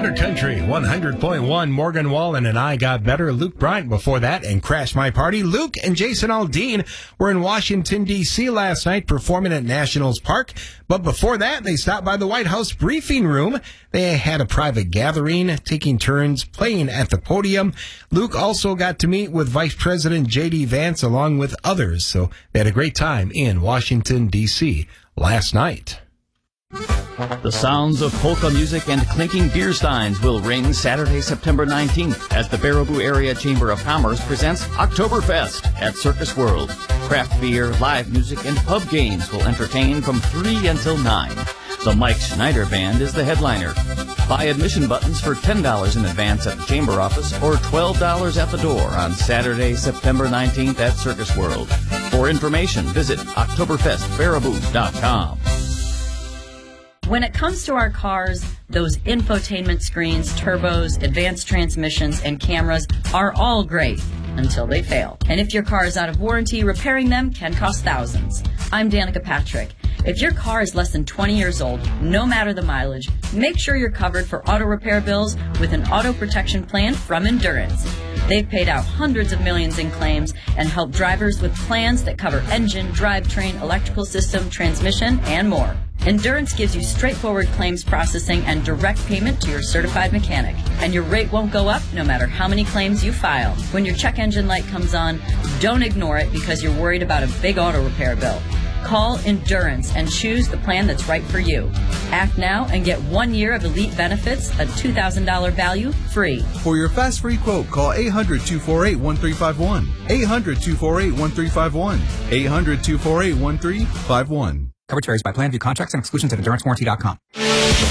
Thunder Country 100.1. Morgan Wallen and I Got Better. Luke Bryant before that and Crash My Party. Luke and Jason Aldean were in Washington, D.C. last night performing at Nationals Park. But before that, they stopped by the White House briefing room. They had a private gathering, taking turns playing at the podium. Luke also got to meet with Vice President J.D. Vance along with others. So they had a great time in Washington, D.C. last night. The sounds of polka music and clinking beer steins will ring Saturday, September 19th as the Baraboo Area Chamber of Commerce presents Oktoberfest at Circus World. Craft beer, live music, and pub games will entertain from 3 until 9. The Mike Schneider Band is the headliner. Buy admission buttons for $10 in advance at the Chamber office or $12 at the door on Saturday, September 19th at Circus World. For information, visit OktoberfestBaraboo.com. When it comes to our cars, those infotainment screens, turbos, advanced transmissions, and cameras are all great until they fail. And if your car is out of warranty, repairing them can cost thousands. I'm Danica Patrick. If your car is less than 20 years old, no matter the mileage, make sure you're covered for auto repair bills with an auto protection plan from Endurance. They've paid out hundreds of millions in claims and helped drivers with plans that cover engine, drivetrain, electrical system, transmission, and more. Endurance gives you straightforward claims processing and direct payment to your certified mechanic. And your rate won't go up no matter how many claims you file. When your check engine light comes on, don't ignore it because you're worried about a big auto repair bill. Call Endurance and choose the plan that's right for you. Act now and get 1 year of elite benefits, a $2,000 value, free. For your fast free quote, call 800-248-1351. 800-248-1351. 800-248-1351. Coverage varies by plan. View contracts and exclusions at EnduranceWarranty.com.